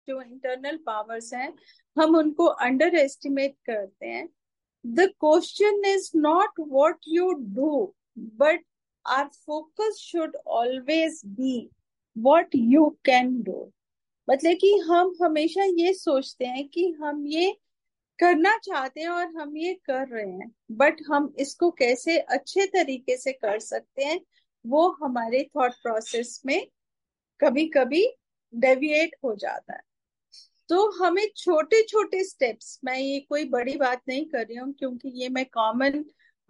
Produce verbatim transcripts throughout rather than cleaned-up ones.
जो internal powers हैं हम उनको अंडर एस्टिमेट करते हैं. The question is not what you do, but our focus should always be what you can do. मतलब कि हम हमेशा ये सोचते हैं कि हम ये करना चाहते हैं और हम ये कर रहे हैं, बट हम इसको कैसे अच्छे तरीके से कर सकते हैं वो हमारे थॉट प्रोसेस में कभी कभी डेविएट हो जाता है. तो हमें छोटे छोटे स्टेप्स, मैं ये कोई बड़ी बात नहीं कर रही हूँ क्योंकि ये मैं कॉमन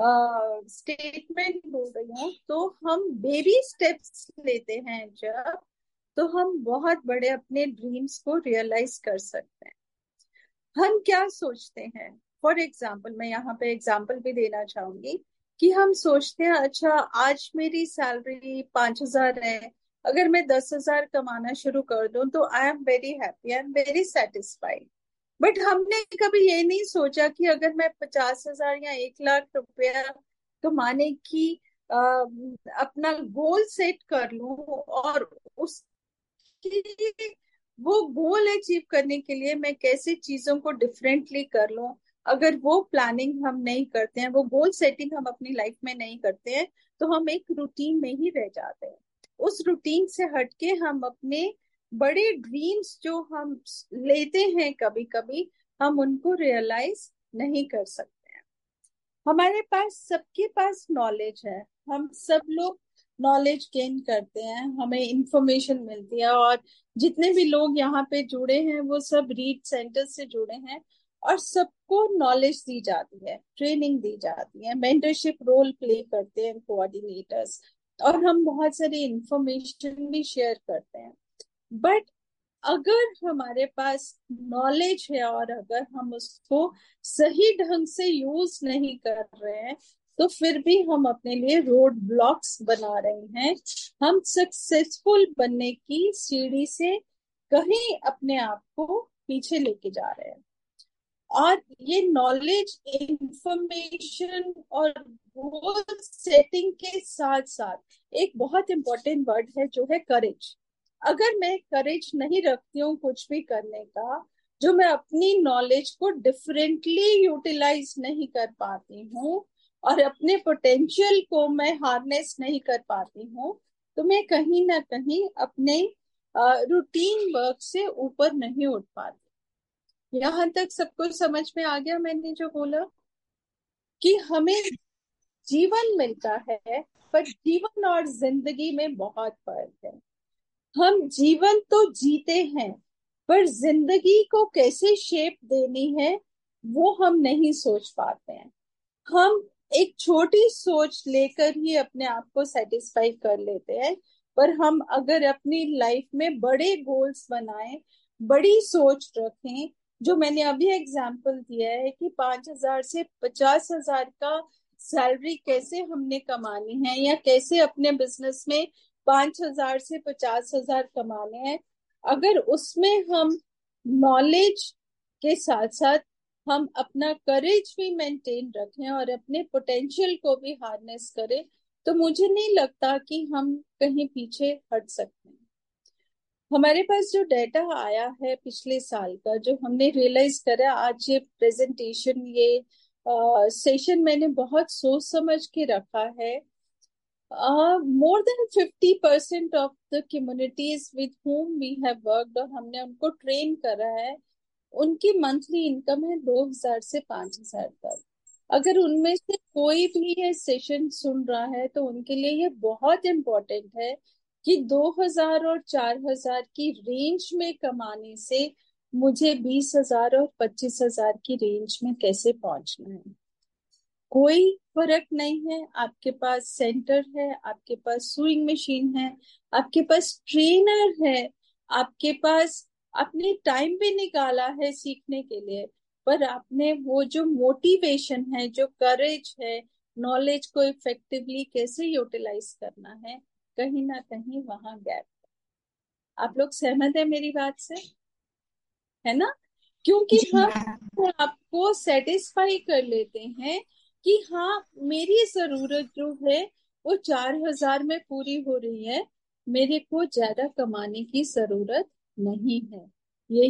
स्टेटमेंट बोल रही हूँ, तो हम बेबी स्टेप्स लेते हैं जब, तो हम बहुत बड़े अपने ड्रीम्स को रियलाइज कर सकते हैं. हम क्या सोचते हैं, फॉर एग्जाम्पल मैं यहाँ पे एग्जाम्पल भी देना चाहूंगी कि हम सोचते हैं अच्छा आज मेरी सैलरी पांच हजार है, अगर मैं दस हजार कमाना शुरू कर दूं तो I am very happy, I am very satisfied. But हमने कभी ये नहीं सोचा कि अगर मैं पचास हजार या एक लाख रुपया कमाने की अ, अपना गोल सेट कर लूं और उसकी वो गोल अचीव करने के लिए मैं कैसे चीजों को डिफरेंटली कर लूं. अगर वो प्लानिंग हम नहीं करते हैं, वो गोल सेटिंग हम अपनी लाइफ में नहीं करते हैं, तो हम एक रूटीन में ही रह जाते हैं. उस रूटीन से हटके हम अपने बड़े ड्रीम्स जो हम लेते हैं कभी कभी हम उनको रियलाइज नहीं कर सकते हैं. हमारे पास सबके पास नॉलेज है, हम सब लोग नॉलेज गेन करते हैं, हमें इंफॉर्मेशन मिलती है, और जितने भी लोग यहाँ पे जुड़े हैं वो सब रीड सेंटर से जुड़े हैं और सबको नॉलेज दी जाती है, ट्रेनिंग दी जाती है, मेंटरशिप रोल प्ले करते हैं कोऑर्डिनेटर्स, और हम बहुत सारी इंफॉर्मेशन भी शेयर करते हैं. बट अगर हमारे पास नॉलेज है और अगर हम उसको सही ढंग से यूज नहीं कर रहे हैं तो फिर भी हम अपने लिए रोड ब्लॉक्स बना रहे हैं. हम सक्सेसफुल बनने की सीढ़ी से कहीं अपने आप को पीछे लेके जा रहे हैं. और ये नॉलेज, इंफॉर्मेशन और गोल सेटिंग के साथ साथ एक बहुत इंपॉर्टेंट वर्ड है जो है करेज. अगर मैं करेज नहीं रखती हूँ कुछ भी करने का, जो मैं अपनी नॉलेज को डिफरेंटली यूटिलाइज नहीं कर पाती हूँ और अपने पोटेंशियल को मैं हार्नेस नहीं कर पाती हूँ, तो मैं कहीं ना कहीं अपने रूटीन वर्क से ऊपर नहीं उठ पाती. यहाँ तक सबको समझ में आ गया मैंने जो बोला कि हमें जीवन मिलता है, पर जीवन और जिंदगी में बहुत फर्क है. हम जीवन तो जीते हैं, पर जिंदगी को कैसे शेप देनी है वो हम नहीं सोच पाते हैं. हम एक छोटी सोच लेकर ही अपने आप को सेटिस्फाई कर लेते हैं, पर हम अगर अपनी लाइफ में बड़े गोल्स बनाएं, बड़ी सोच रखें, जो मैंने अभी एग्जांपल दिया है कि पांच हजार से पचास हजार का सैलरी कैसे हमने कमानी है या कैसे अपने बिजनेस में पांच हजार से पचास हजार कमाने हैं, अगर उसमें हम नॉलेज के साथ साथ हम अपना करेज भी मेंटेन रखें और अपने पोटेंशियल को भी हार्नेस करें, तो मुझे नहीं लगता कि हम कहीं पीछे हट सकते हैं. हमारे पास जो डेटा आया है पिछले साल का, जो हमने रियलाइज करा, आज ये प्रेजेंटेशन, ये सेशन मैंने बहुत सोच समझ के रखा है. More than fifty percent of the communities with whom we have worked, और हमने उनको ट्रेन करा है, उनकी मंथली इनकम है दो हजार से पांच हजार तक. अगर उनमें से कोई भी ये सेशन सुन रहा है तो उनके लिए ये बहुत इम्पोर्टेंट है कि दो हजार और चार हजार की रेंज में कमाने से मुझे बीस हजार और पच्चीस हजार की रेंज में कैसे पहुंचना है. कोई फर्क नहीं है, आपके पास सेंटर है, आपके पास सुइंग मशीन है, आपके पास ट्रेनर है, आपके पास आपने टाइम भी निकाला है सीखने के लिए, पर आपने वो जो मोटिवेशन है, जो करेज है, नॉलेज को इफेक्टिवली कैसे यूटिलाइज करना है, कहीं ना कहीं वहां गैप. आप लोग सहमत है मेरी बात से, है ना? क्योंकि जी हम मैम। आपको सेटिस्फाई कर लेते हैं कि हाँ मेरी जरूरत जो है वो चार हजार में पूरी हो रही है, मेरे को ज्यादा कमाने की जरूरत नहीं है.